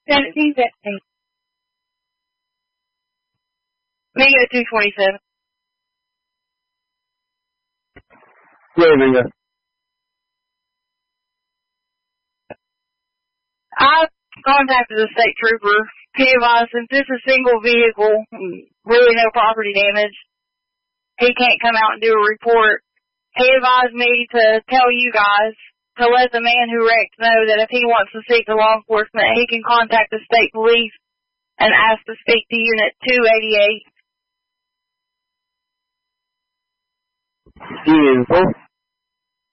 1715. Mingo 227. Yeah, Mingo. I contacted the state trooper. He advised, since it's a single vehicle, really no property damage, he can't come out and do a report. He advised me to tell you guys to let the man who wrecked know that if he wants to speak to law enforcement, he can contact the state police and ask to speak to Unit 288. Unit 4?